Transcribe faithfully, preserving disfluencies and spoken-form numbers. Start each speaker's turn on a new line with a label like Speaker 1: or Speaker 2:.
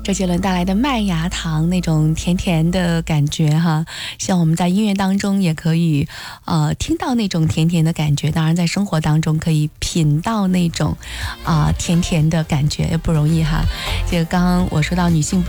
Speaker 1: 周杰伦带来的麦芽糖那种甜甜的感觉哈，希望我们在音乐当中也可以呃听到那种甜甜的感觉，当然在生活当中可以品到那种啊、呃、甜甜的感觉也不容易哈。这个刚刚我说到女性